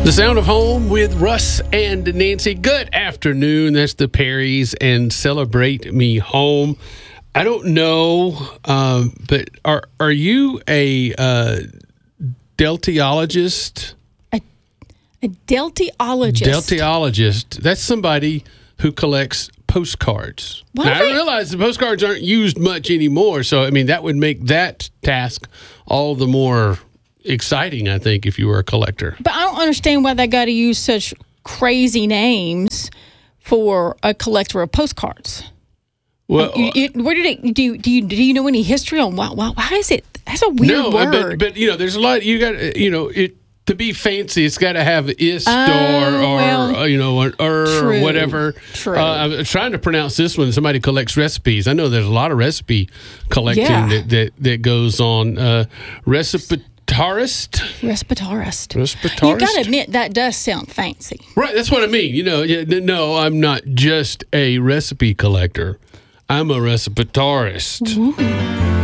The Sound of Home with Russ and Nancy. Good afternoon. That's the Perrys and Celebrate Me Home. I don't know, but are you a deltiologist? A deltiologist? Deltiologist. That's somebody who collects postcards. Now, I realize the postcards aren't used much anymore, so, I mean, that would make that task all the more exciting, I think, if you were a collector. But I don't understand why they got to use such crazy names for a collector of postcards. Well, where did it? Do you know any history on why is it? That's a weird word. But you know, there's a lot. You got it to be fancy. It's got to have ist or true, whatever. True. I'm trying to pronounce this one. Somebody collects recipes. I know there's a lot of recipe collecting that goes on. Respitarist. You got to admit that does sound fancy. Right, that's what I mean. You know, no, I'm not just a recipe collector. I'm a respitarist. Ooh.